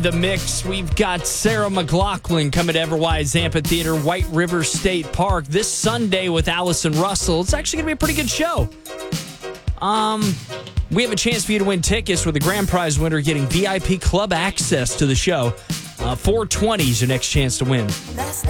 The mix, we've got Sarah McLachlan coming to Everwise Amphitheater, White River State Park this Sunday with Allison Russell. It's actually going to be a pretty good show. We have a chance for you to win tickets with the grand prize winner getting VIP club access to the show. 420 is your next chance to win.